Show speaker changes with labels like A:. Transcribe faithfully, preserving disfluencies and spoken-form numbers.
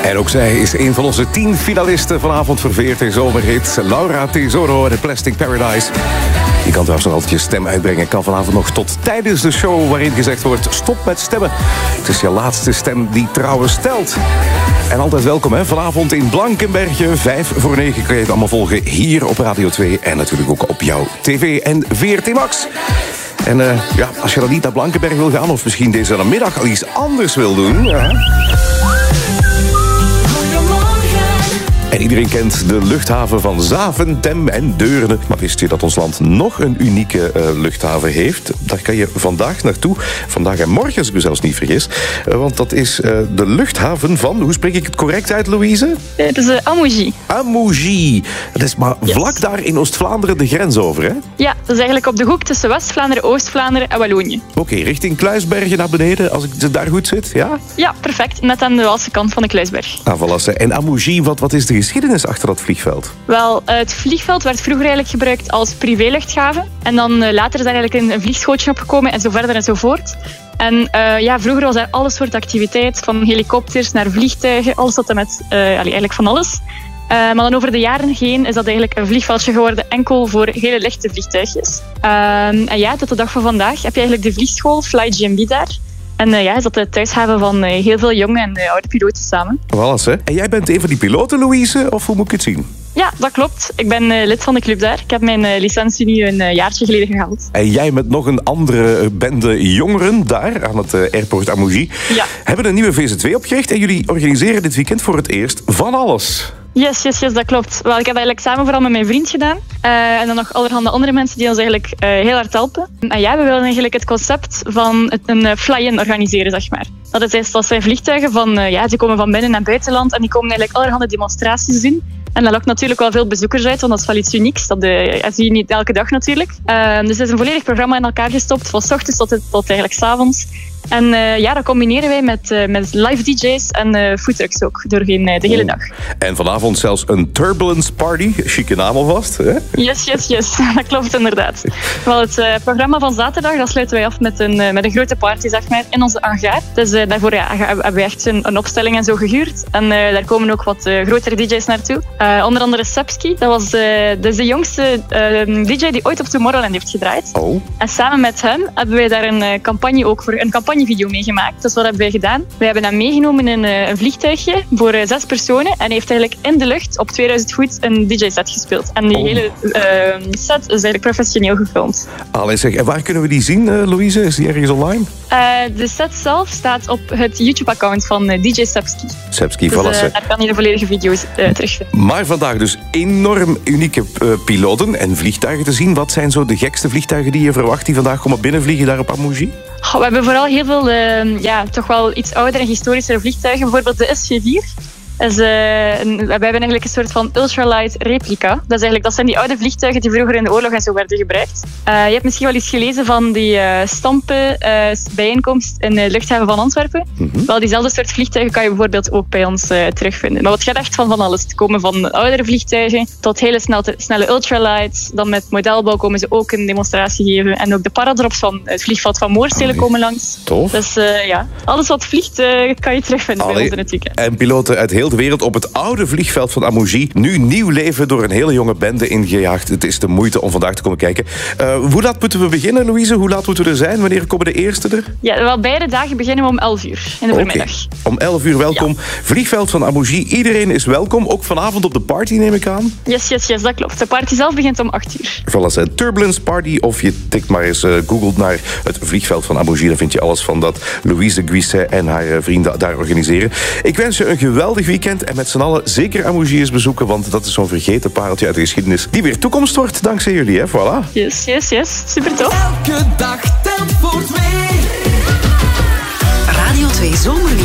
A: En ook zij is een van onze tien finalisten vanavond voor V R T Zomerhit. Laura Tesoro en Plastic Paradise. Je kan trouwens nog altijd je stem uitbrengen. Kan vanavond nog tot tijdens de show waarin gezegd wordt: stop met stemmen. Het is je laatste stem die trouwens telt. En altijd welkom, hè? Vanavond in Blankenberge. Vijf voor negen kun je het allemaal volgen hier op Radio twee. En natuurlijk ook op jouw tv en V R T Max. En uh, ja, als je dan niet naar Blankenberge wil gaan, of misschien deze middag al iets anders wil doen. Ja. En iedereen kent de luchthaven van Zaventem en Deurne. Maar wist je dat ons land nog een unieke uh, luchthaven heeft? Daar kan je vandaag naartoe. Vandaag en morgen, als ik me zelfs niet vergis. Uh, want dat is uh, de luchthaven van... Hoe spreek ik het correct uit, Louise?
B: Het is uh, Amougy.
A: Amougy. Dat is maar yes. Vlak daar in Oost-Vlaanderen de grens over, hè?
B: Ja, dat is eigenlijk op de hoek tussen West-Vlaanderen, Oost-Vlaanderen en Wallonië.
A: Oké, okay, richting Kluisbergen naar beneden, als ik daar goed zit, ja?
B: Ja, perfect. Net aan de Waalse kant van de Kluisberg.
A: Ah, voilà. En Amougy, wat, wat is de geschiedenis achter dat vliegveld?
B: Wel, het vliegveld werd vroeger eigenlijk gebruikt als privéluchthaven. En dan uh, later is daar eigenlijk een, een vliegschootje opgekomen en zo verder en zo voort. En uh, ja, vroeger was er alle soorten activiteit, van helikopters naar vliegtuigen, alles tot en met, uh, allee, eigenlijk van alles. Uh, maar dan over de jaren heen is dat eigenlijk een vliegveldje geworden enkel voor hele lichte vliegtuigjes. Uh, en ja, tot de dag van vandaag heb je eigenlijk de vliegschool Fly G M B daar. En uh, ja, is dat de thuishaven van uh, heel veel jonge en uh, oude piloten samen.
A: Voilà, hè. En jij bent een van die piloten, Louise, of hoe moet ik het zien?
B: Ja, dat klopt. Ik ben uh, lid van de club daar. Ik heb mijn uh, licentie nu een uh, jaartje geleden gehaald.
A: En jij met nog een andere bende jongeren daar aan het uh, airport Amougy
B: ja.
A: hebben een nieuwe V Z twee opgericht. En jullie organiseren dit weekend voor het eerst van alles.
B: Yes, yes, yes, dat klopt. Wel, ik heb eigenlijk samen vooral met mijn vriend gedaan. Uh, en dan nog allerhande andere mensen die ons eigenlijk uh, heel hard helpen. En ja, we willen eigenlijk het concept van het, een uh, fly-in organiseren, zeg maar. Dat, is, dat zijn vliegtuigen van, uh, ja, die komen van binnen- en buitenland. En die komen eigenlijk allerhande demonstraties doen. En dat lokt natuurlijk wel veel bezoekers uit, want dat is wel iets unieks. Dat, uh, dat zie je niet elke dag natuurlijk. Uh, dus het is een volledig programma in elkaar gestopt, van 's ochtends tot, tot eigenlijk 's avonds. En uh, ja, dat combineren wij met, uh, met live D J's en uh, foodtrucks ook, doorheen uh, de hele dag.
A: En vanavond zelfs een Turbulence Party, chique naam alvast, hè?
B: Yes, yes, yes, dat klopt inderdaad. Wel, het uh, programma van zaterdag, dat sluiten wij af met een, uh, met een grote party, zeg maar, in onze hangar. Dus uh, daarvoor ja, hebben wij echt een, een opstelling en zo gehuurd. En uh, daar komen ook wat uh, grotere D J's naartoe. Uh, onder andere Sepski, dat, was, uh, dat is de jongste uh, D J die ooit op Tomorrowland heeft gedraaid.
A: Oh.
B: En samen met hem hebben wij daar een uh, campagne ook voor, een campagne video meegemaakt. Dus wat hebben wij gedaan? Wij hebben hem meegenomen in uh, een vliegtuigje voor uh, zes personen en hij heeft eigenlijk in de lucht op tweeduizend voet een D J-set gespeeld. En die oh. hele uh, set is eigenlijk professioneel gefilmd.
A: Allee, zeg, en waar kunnen we die zien, uh, Louise? Is die ergens online?
B: Uh, de set zelf staat op het YouTube-account van uh, D J Sepski.
A: Sepski,
B: dus,
A: voilà.
B: Uh, daar kan je de volledige video's uh, terugvinden.
A: Maar vandaag dus enorm unieke uh, piloten en vliegtuigen te zien. Wat zijn zo de gekste vliegtuigen die je verwacht die vandaag komen binnenvliegen daar op Amougy?
B: We hebben vooral heel veel, uh, ja, toch wel iets oudere en historischere vliegtuigen. Bijvoorbeeld de S V vier. Is, uh, een, wij hebben eigenlijk een soort van ultralight replica. Dat, is eigenlijk, dat zijn die oude vliegtuigen die vroeger in de oorlog en zo werden gebruikt. Uh, je hebt misschien wel eens gelezen van die uh, stampen uh, bijeenkomst in de luchthaven van Antwerpen. Mm-hmm. Wel, diezelfde soort vliegtuigen kan je bijvoorbeeld ook bij ons uh, terugvinden. Maar wat gaat echt van van alles? Het komen van oudere vliegtuigen tot hele snelle, snelle ultralights. Dan met modelbouw komen ze ook een demonstratie geven. En ook de paradrops van het vliegveld van Moorstelen komen langs.
A: Tof.
B: Dus uh, ja, alles wat vliegt uh, kan je terugvinden Allee. bij ons in het weekend.
A: En piloten uit heel de wereld op het oude vliegveld van Amougy. Nu nieuw leven door een hele jonge bende ingejaagd. Het is de moeite om vandaag te komen kijken. Uh, hoe laat moeten we beginnen, Louise? Hoe laat moeten we er zijn? Wanneer komen de eerste er?
B: Ja, wel, beide dagen beginnen we om elf uur in de
A: okay.
B: voormiddag.
A: Om elf uur welkom. Ja. Vliegveld van Amougy. Iedereen is welkom. Ook vanavond op de party, neem ik aan.
B: Yes, yes, yes, dat klopt. De party zelf begint om acht uur.
A: Voilà, een Turbulence Party. Of je tikt maar eens, uh, googelt naar het vliegveld van Amougy. Dan vind je alles van dat Louise Guisset en haar uh, vrienden daar organiseren. Ik wens je een geweldig weekend en met z'n allen zeker Amougy eens bezoeken, want dat is zo'n vergeten pareltje uit de geschiedenis die weer toekomst wordt dankzij jullie, hè? Voilà.
B: Yes, yes, yes. Super tof.
C: Elke dag telt voor twee.
D: Radio twee Zomerweekend.